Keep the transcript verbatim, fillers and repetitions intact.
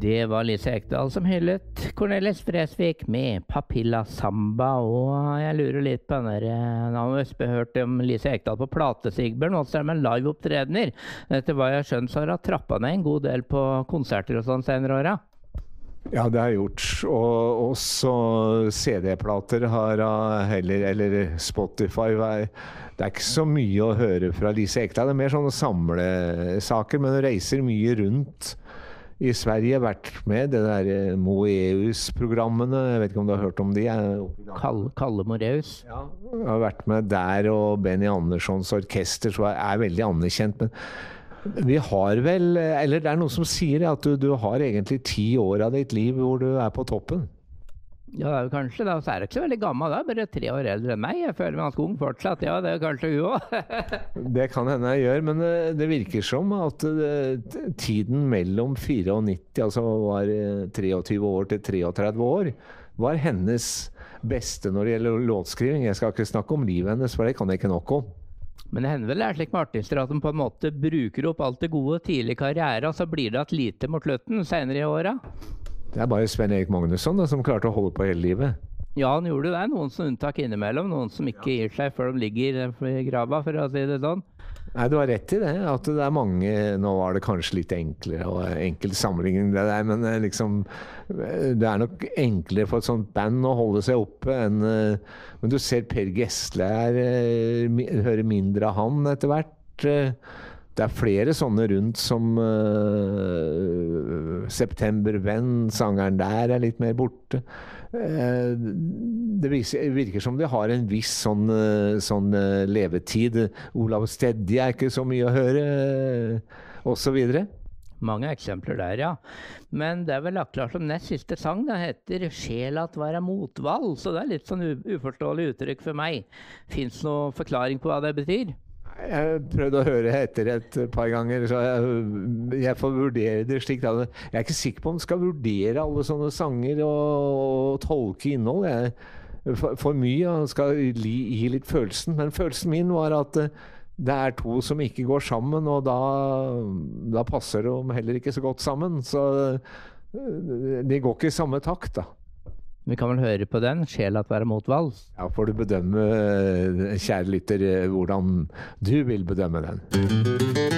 Det var Lise Ekdahl som hyllet Cornelis Vreeswijk med Papilla Samba, og jeg lurer litt på den der, nå har vi hørt om Lise Ekdahl på plate, Sigbjørn, og så er det med live-opptredener. Etter hva jeg har skjønt, så har hun trappet ned en god del på konserter og sånn senere åra. Ja, det har jeg gjort, og også C D-plater har heller, eller Spotify, det er ikke så mye å høre fra Lise Ekdahl, det er mer sånne samlesaker, men hun reiser mye rundt. I Sverige har vært med det der Moeus-programmene, jeg vet ikke om du har hørt om de? Kalle, Kalle Moreus. Ja, jeg har vært med der, og Benny Anderssons orkester, så er veldig anerkjent, men vi har vel, eller det er noen som sier at du, du har egentlig ti år av ditt liv hvor du er på toppen. Ja, det er jo kanskje da, så er det ikke så veldig gammel da, bare tre år eldre enn meg. Jeg føler meg ganske ung fortsatt, ja, det er kanskje hun også. Det kan hende jeg gjør, men det virker som at tiden mellom nittifire, altså var treogtyve år til treogtredve år, var hennes beste når det gjelder låtskriving. Jeg skal ikke snakke om livet hennes, for det kan jeg ikke nok om. Men det hender vel det er slik med artister at de på en måte bruker opp alt det gode tidlig karriere, og så blir det et lite mot slutten senere i åra. Det er bare Sven Erik Magnusson da, som klarte å holde på hele livet. Ja, han gjorde det. Noen som unntak innimellom, noen som ikke gir seg før de ligger i grava, for å si det sånn. Nei, du har rett i det, at det er mange, nå var det kanskje litt enklere og enkel sammenligning det der, men liksom, det er nok enklere for et sånt band å holde seg oppe enn, men du ser Per Gessle her, hører mindre av han etter hvert. Det er flere sånne rundt som uh, September Venn, sangeren der er litt mer borte. Uh, det viser, virker som de har en viss sånn, uh, sånn uh, levetid. Olav Stedje er ikke så mye å høre, uh, og så videre. Mange eksempler der, ja. Men det er vel akkurat som nest siste sang, det heter «Sjel at være motvalg», så det er litt sånn uforståelig uttrykk for meg. Finns det noen forklaring på hva det betyr? Jeg prøvde å høre etter et par ganger, så jeg, jeg får vurdere det slik. Jeg er ikke sikker på om jeg skal vurdere alle sånne sanger og, og tolke innhold. Jeg, for, for mye, og skal gi, gi litt følelsen. Men følelsen min var at det er to som ikke går sammen, og da, da passer de heller ikke så godt sammen. Så de går ikke i samme takt da. Vi kan vel høre på den, «Sjel at være motvalg». Ja, får du bedømme, kjære lytter, hvordan du vil bedømme den.